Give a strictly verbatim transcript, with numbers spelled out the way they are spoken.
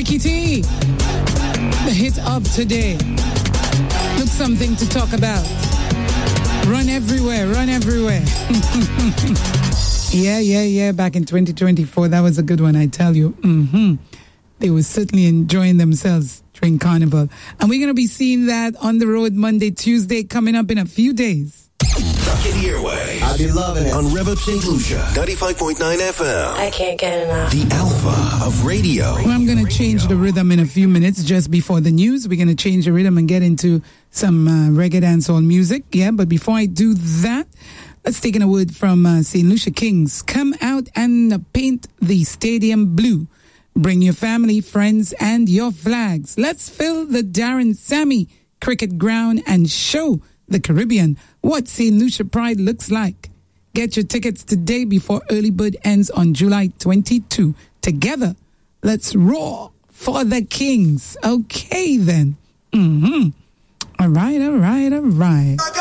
Ricky T, the hit of today. Look, something to talk about. Run everywhere, run everywhere. yeah, yeah, yeah. Back in twenty twenty-four, that was a good one, I tell you. Mm-hmm. They were certainly enjoying themselves during Carnival. And we're going to be seeing that on the road Monday, Tuesday, coming up in a few days. Rocket Your Way. I'll be loving it. On Rev Up Saint Lucia, ninety-five point nine F M. I can't get enough. The alpha of radio. Well, I'm going to change the rhythm in a few minutes just before the news. We're going to change the rhythm and get into some uh, reggae dancehall music. Yeah, but before I do that, let's take in a word from uh, Saint Lucia Kings. Come out and uh, paint the stadium blue. Bring your family, friends, and your flags. Let's fill the Darren Sammy cricket ground and show the Caribbean what Saint Lucia Pride looks like. Get your tickets today before early bird ends on July twenty-second. Together, let's roar for the Kings. Okay, then. Mm-hmm. All right, all right, all right.